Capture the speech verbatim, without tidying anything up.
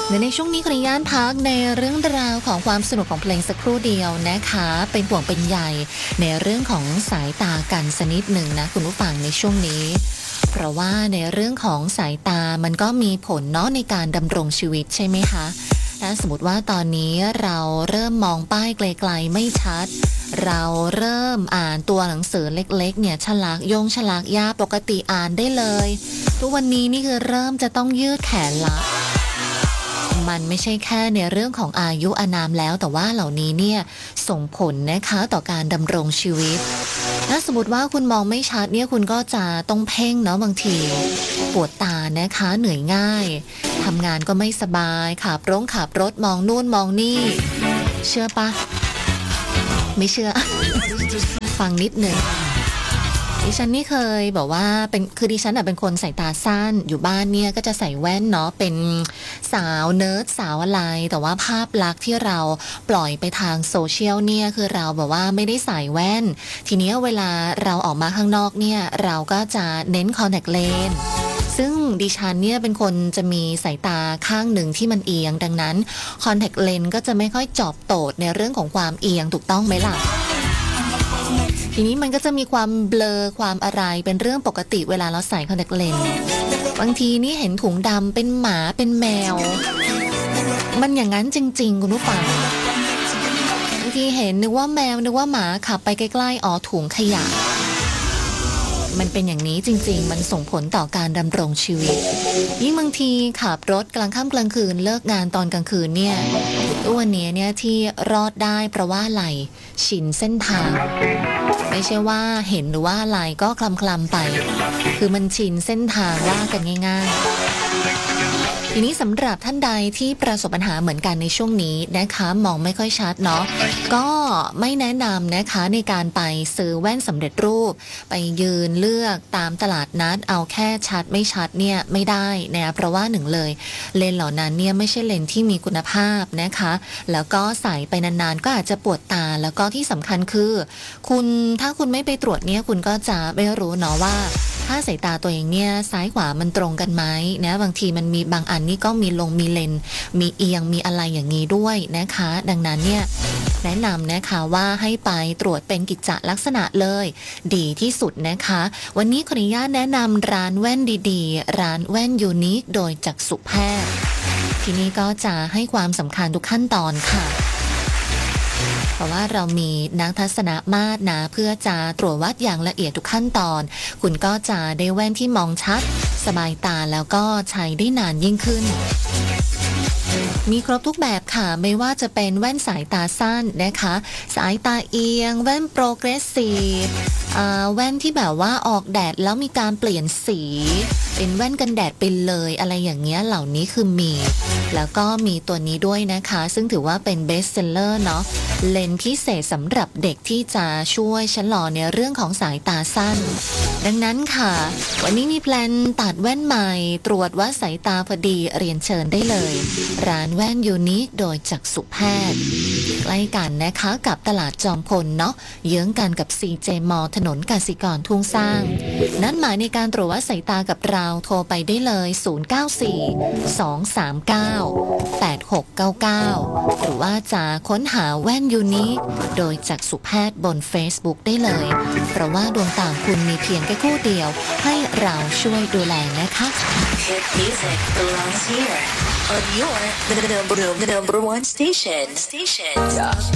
ในช่วงนี้ขออนุญาตพักในเรื่องราวของความสนุกของเพลงสักครู่เดียวนะคะเป็นห่วงเป็นใยในเรื่องของสายตากันสักนิดหนึ่งนะคุณผู้ฟังในช่วงนี้เพราะว่าในเรื่องของสายตามันก็มีผลเนาะในการดำรงชีวิตใช่ไหมคะถ้าสมมติว่าตอนนี้เราเริ่มมองป้ายไกลๆไม่ชัดเราเริ่มอ่านตัวหนังสือเล็กๆเนี่ยฉลากยงฉลากยาปกติอ่านได้เลยทุกวันนี้นี่คือเริ่มจะต้องยืดแขนละมันไม่ใช่แค่ในเรื่องของอายุอานามแล้วแต่ว่าเหล่านี้เนี่ยส่งผลนะคะต่อการดำรงชีวิตถ้าสมมติว่าคุณมองไม่ชัดเนี่ยคุณก็จะต้องเพ่งเนาะบางทีปวดตานะคะเหนื่อยง่ายทำงานก็ไม่สบายขับรถขับรถมองนู่นมองนี่เชื่อปะไม่เชื่อ ฟังนิดหนึ่งดิฉันนี่เคยบอกว่าเป็นคือดิฉันเป็นคนสายตาสั้นอยู่บ้านเนี่ยก็จะใส่แว่นเนาะเป็นสาวเนิร์ดสาวอะไรแต่ว่าภาพลักษณ์ที่เราปล่อยไปทางโซเชียลเนี่ยคือเราแบบว่าไม่ได้ใส่แว่นทีนี้เวลาเราออกมาข้างนอกเนี่ยเราก็จะเน้นคอนแทคเลนส์ซึ่งดิฉันเนี่ยเป็นคนจะมีสายตาข้างหนึ่งที่มันเอียงดังนั้นคอนแทคเลนส์ก็จะไม่ค่อยจอบโตดในเรื่องของความเอียงถูกต้องไหมล่ะทีนี้มันก็จะมีความเบลอความอะไรเป็นเรื่องปกติเวลาเราใส่คอนแทคเลนส์บางทีนี่เห็นถุงดำเป็นหมาเป็นแมวมันอย่างนั้นจริงๆคุณผู้ฟังบางทีเห็นนึกว่าแมวนึกว่าหมาขับไปใกล้ๆอ๋อถุงขยะมันเป็นอย่างนี้จริงๆมันส่งผลต่อการดำรงชีวิตยิ่งบางทีขับรถกลางค่ำกลางคืนเลิกงานตอนกลางคืนเนี่ยตัวนี้เนี่ยที่รอดได้เพราะว่าอะไรชินเส้นทางไม่ใช่ว่าเห็นหรือว่าอะไรก็คลำคลำไปคือมันชินเส้นทางว่ากันง่ายๆทีนี้สำหรับท่านใดที่ประสบปัญหาเหมือนกันในช่วงนี้นะคะมองไม่ค่อยชัดเนาะก็ไม่แนะนำนะคะในการไปซื้อแว่นสำเร็จรูปไปยืนเลือกตามตลาดนัดเอาแค่ชัดไม่ชัดเนี่ยไม่ได้นะเพราะว่าหนึ่งเลยเลนส์เหล่านั้นเนี่ยไม่ใช่เลนส์ที่มีคุณภาพนะคะแล้วก็ใส่ไปนานๆก็อาจจะปวดตาแล้วก็ที่สำคัญคือคุณถ้าคุณไม่ไปตรวจเนี่ยคุณก็จะไม่รู้เนาะว่าถ้าสายตาตัวเองเนี่ยซ้ายขวามันตรงกันไหมนะบางทีมันมีบางอันนี่ก็มีลงมีเลนมีเอียงมีอะไรอย่างนี้ด้วยนะคะดังนั้นเนี่ยแนะนำนะคะว่าให้ไปตรวจเป็นกิจจลักษณะเลยดีที่สุดนะคะวันนี้ขออนุญาตแนะนำร้านแว่นดีๆร้านแว่นยูนิคโดยจักษุแพทย์ที่นี่ก็จะให้ความสำคัญทุกขั้นตอนค่ะเพราะว่าเรามีนักทัศนมาตรนะเพื่อจะตรวจวัดอย่างละเอียดทุกขั้นตอนคุณก็จะได้แว่นที่มองชัดสบายตาแล้วก็ใช้ได้นานยิ่งขึ้นมีครบทุกแบบค่ะไม่ว่าจะเป็นแว่นสายตาสั้นนะคะสายตาเอียงแว่นโปรเกรสซีฟแว่นที่แบบว่าออกแดดแล้วมีการเปลี่ยนสีเป็นแว่นกันแดดไปเลยอะไรอย่างเงี้ยเหล่านี้คือมีแล้วก็มีตัวนี้ด้วยนะคะซึ่งถือว่าเป็นเบสเซลเลอร์เนาะเลนส์พิเศษสำหรับเด็กที่จะช่วยชะลอในเรื่องของสายตาสั้นดังนั้นค่ะวันนี้มีแพลนตัดแว่นใหม่ตรวจวัดสายตาพอดีเรียนเชิญได้เลยร้านแว่นยูนิคโดยจักษุแพทย์ใกล้กันนะคะกับตลาดจอมพลเนาะเยื้องกันกับ ซี เจ มอ ถนนกสิกรทุ่งสร้างนัดหมายในการตรวจวัดสายตากับเราโทรไปได้เลยศูนย์ เก้า สี่ สอง สาม เก้า แปด หก เก้า เก้าหรือว่าจะค้นหาแว่นยูนิคโดยจักษุแพทย์บน Facebook ได้เลยเพราะว่าดวงตาคุณมีเพียงแค่คู่เดียวให้เราช่วยดูแลนะคะ Hit music belongs here on your number one station. Station.